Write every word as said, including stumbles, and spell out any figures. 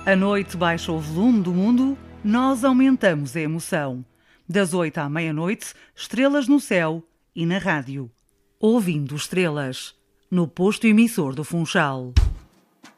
A noite baixa o volume do mundo, nós aumentamos a emoção. Das oito à meia-noite, estrelas no céu e na rádio. Ouvindo estrelas, no posto emissor do Funchal.